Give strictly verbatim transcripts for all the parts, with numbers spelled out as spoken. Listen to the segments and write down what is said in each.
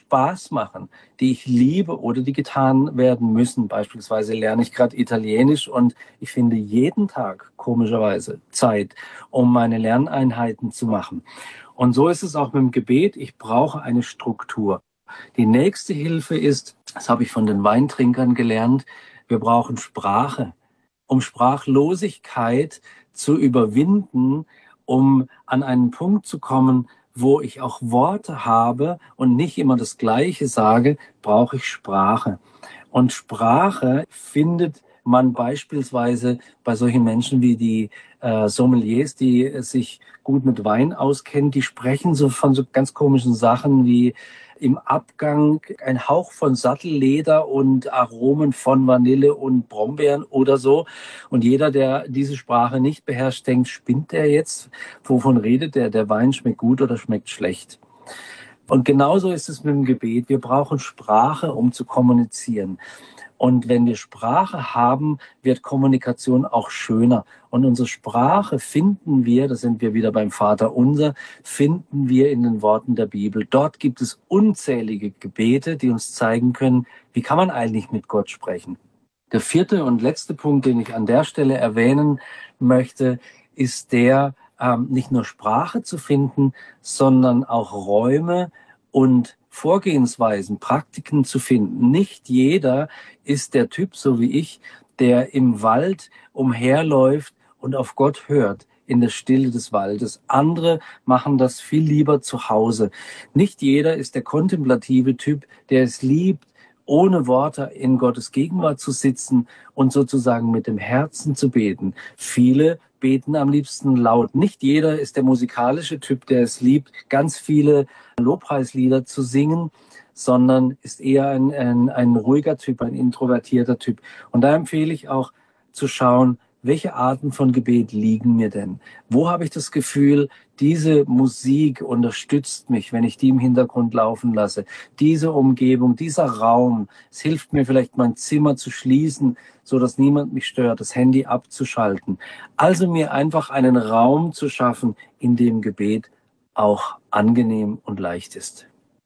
Spaß machen, die ich liebe oder die getan werden müssen. Beispielsweise lerne ich gerade Italienisch und ich finde jeden Tag komischerweise Zeit, um meine Lerneinheiten zu machen. Und so ist es auch mit dem Gebet. Ich brauche eine Struktur. Die nächste Hilfe ist, das habe ich von den Weintrinkern gelernt, wir brauchen Sprache, um Sprachlosigkeit zu überwinden, um an einen Punkt zu kommen, wo ich auch Worte habe und nicht immer das Gleiche sage, brauche ich Sprache. Und Sprache findet man beispielsweise bei solchen Menschen wie die äh, Sommeliers, die sich gut mit Wein auskennen, die sprechen so von so ganz komischen Sachen wie im Abgang ein Hauch von Sattelleder und Aromen von Vanille und Brombeeren oder so. Und jeder, der diese Sprache nicht beherrscht, denkt, spinnt der jetzt? Wovon redet der? Der Wein schmeckt gut oder schmeckt schlecht? Und genauso ist es mit dem Gebet. Wir brauchen Sprache, um zu kommunizieren. Und wenn wir Sprache haben, wird Kommunikation auch schöner. Und unsere Sprache finden wir, da sind wir wieder beim Vater Unser, finden wir in den Worten der Bibel. Dort gibt es unzählige Gebete, die uns zeigen können, wie kann man eigentlich mit Gott sprechen. Der vierte und letzte Punkt, den ich an der Stelle erwähnen möchte, ist der, ähm, nicht nur Sprache zu finden, sondern auch Räume und Vorgehensweisen, Praktiken zu finden. Nicht jeder ist der Typ, so wie ich, der im Wald umherläuft und auf Gott hört, in der Stille des Waldes. Andere machen das viel lieber zu Hause. Nicht jeder ist der kontemplative Typ, der es liebt, ohne Worte in Gottes Gegenwart zu sitzen und sozusagen mit dem Herzen zu beten. Viele beten am liebsten laut. Nicht jeder ist der musikalische Typ, der es liebt, ganz viele Lobpreislieder zu singen, sondern ist eher ein, ein, ein ruhiger Typ, ein introvertierter Typ. Und da empfehle ich auch zu schauen, welche Arten von Gebet liegen mir denn? Wo habe ich das Gefühl, diese Musik unterstützt mich, wenn ich die im Hintergrund laufen lasse? Diese Umgebung, dieser Raum, es hilft mir vielleicht, mein Zimmer zu schließen, so dass niemand mich stört, das Handy abzuschalten. Also mir einfach einen Raum zu schaffen, in dem Gebet auch angenehm und leicht ist.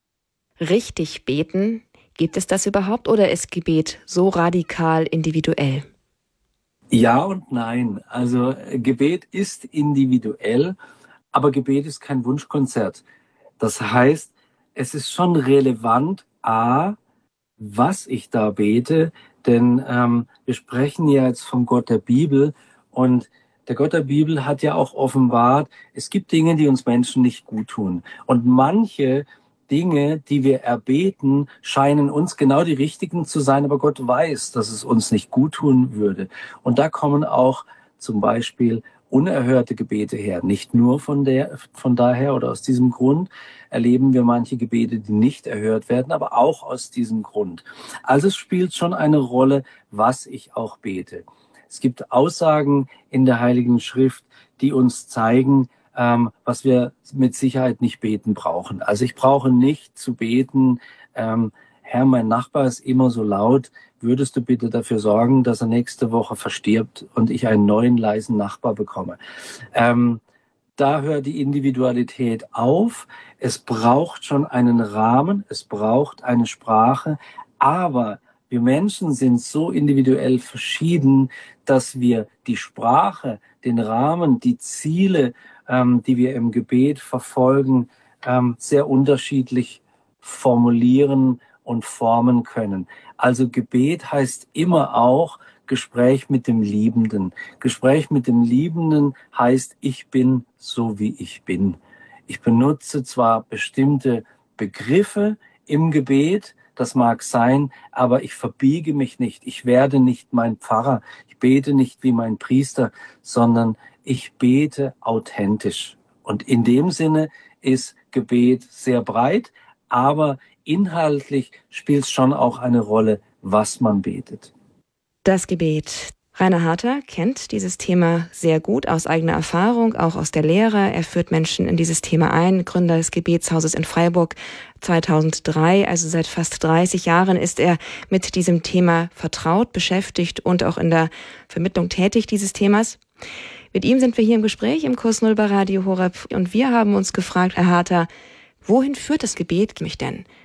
Richtig beten, gibt es das überhaupt oder ist Gebet so radikal individuell? Ja und nein. Also Gebet ist individuell, aber Gebet ist kein Wunschkonzert. Das heißt, es ist schon relevant, a, was ich da bete, denn ähm, wir sprechen ja jetzt vom Gott der Bibel und der Gott der Bibel hat ja auch offenbart, es gibt Dinge, die uns Menschen nicht gut tun. Und manche Dinge, die wir erbeten, scheinen uns genau die richtigen zu sein, aber Gott weiß, dass es uns nicht gut tun würde. Und da kommen auch zum Beispiel unerhörte Gebete her. Nicht nur von der, von daher oder aus diesem Grund erleben wir manche Gebete, die nicht erhört werden, aber auch aus diesem Grund. Also es spielt schon eine Rolle, was ich auch bete. Es gibt Aussagen in der Heiligen Schrift, die uns zeigen, ähm, was wir mit Sicherheit nicht beten brauchen. Also ich brauche nicht zu beten, ähm, Herr, mein Nachbar ist immer so laut, würdest du bitte dafür sorgen, dass er nächste Woche verstirbt und ich einen neuen leisen Nachbar bekomme. Ähm, da hört die Individualität auf. Es braucht schon einen Rahmen, es braucht eine Sprache, aber wir Menschen sind so individuell verschieden, dass wir die Sprache, den Rahmen, die Ziele, ähm, die wir im Gebet verfolgen, ähm, sehr unterschiedlich formulieren und formen können. Also Gebet heißt immer auch Gespräch mit dem Liebenden. Gespräch mit dem Liebenden heißt, ich bin so, wie ich bin. Ich benutze zwar bestimmte Begriffe im Gebet, das mag sein, aber ich verbiege mich nicht. Ich werde nicht mein Pfarrer. Ich bete nicht wie mein Priester, sondern ich bete authentisch. Und in dem Sinne ist Gebet sehr breit, aber inhaltlich spielt es schon auch eine Rolle, was man betet. Das Gebet. Rainer Harter kennt dieses Thema sehr gut aus eigener Erfahrung, auch aus der Lehre. Er führt Menschen in dieses Thema ein, Gründer des Gebetshauses in Freiburg zweitausenddrei. Also seit fast dreißig Jahren ist er mit diesem Thema vertraut, beschäftigt und auch in der Vermittlung tätig dieses Themas. Mit ihm sind wir hier im Gespräch im Kurs Null bei Radio Horeb und wir haben uns gefragt, Herr Harter, wohin führt das Gebet mich denn?